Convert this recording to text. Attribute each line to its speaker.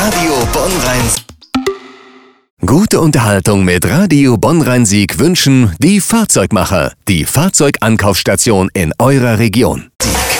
Speaker 1: Radio Bonn-Rhein. Gute Unterhaltung mit Radio Bonn-Rhein-Sieg wünschen die Fahrzeugmacher, die Fahrzeugankaufstation in eurer Region. Die